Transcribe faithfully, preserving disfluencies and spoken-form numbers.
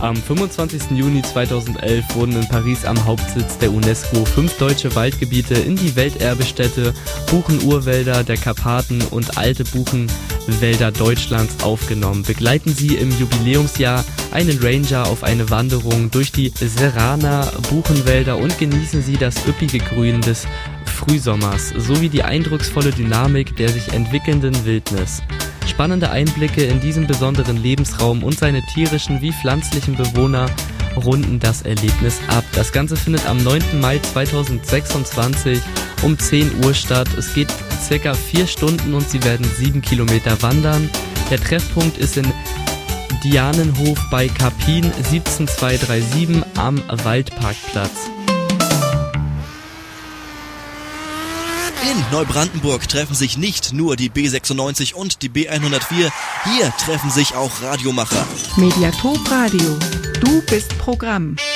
Am fünfundzwanzigsten Juni zweitausendelf wurden in Paris am Hauptsitz der UNESCO fünf deutsche Waldgebiete in die Welterbestätte Buchenurwälder der Karpaten und alte Buchenwälder Deutschlands aufgenommen. Begleiten Sie im Jubiläumsjahr einen Ranger auf eine Wanderung durch die Serraner Buchenwälder und genießen Sie das üppige Grün des Frühsommers sowie die eindrucksvolle Dynamik der sich entwickelnden Wildnis. Spannende Einblicke in diesen besonderen Lebensraum und seine tierischen wie pflanzlichen Bewohner runden das Erlebnis ab. Das Ganze findet am neunten Mai zweitausendsechsundzwanzig um zehn Uhr statt. Es geht circa vier Stunden und Sie werden sieben Kilometer wandern. Der Treffpunkt ist in Dianenhof bei Karpin siebzehn zweihundertsiebenunddreißig am Waldparkplatz. In Neubrandenburg treffen sich nicht nur die B sechsundneunzig und die B hundertvier, hier treffen sich auch Radiomacher. Mediatop Radio, du bist Programm.